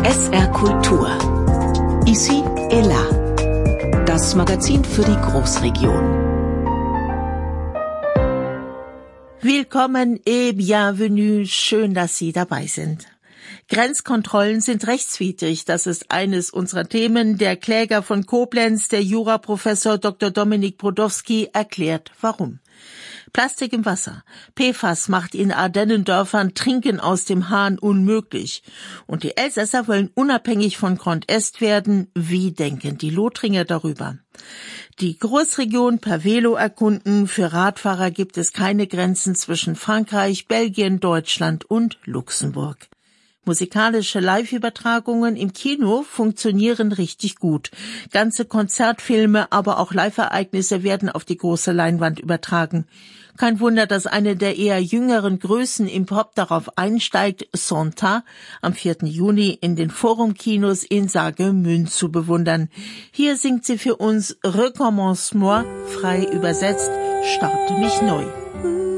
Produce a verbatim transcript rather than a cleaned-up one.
S R Kultur. Ici et là. Das Magazin für die Großregion. Willkommen et bienvenue. Schön, dass Sie dabei sind. Grenzkontrollen sind rechtswidrig. Das ist eines unserer Themen. Der Kläger von Koblenz, der Juraprofessor Doktor Dominik Brodowski, erklärt, warum. Plastik im Wasser. P F A S macht in Ardennendörfern Trinken aus dem Hahn unmöglich. Und die Elsässer wollen unabhängig von Grand Est werden. Wie denken die Lothringer darüber? Die Großregion per Velo erkunden. Für Radfahrer gibt es keine Grenzen zwischen Frankreich, Belgien, Deutschland und Luxemburg. Musikalische Live-Übertragungen im Kino funktionieren richtig gut. Ganze Konzertfilme, aber auch Live-Ereignisse werden auf die große Leinwand übertragen. Kein Wunder, dass eine der eher jüngeren Größen im Pop darauf einsteigt, Santa am vierten Juni in den Forum-Kinos in Saargemünd zu bewundern. Hier singt sie für uns Recommence-moi, frei übersetzt, starte mich neu.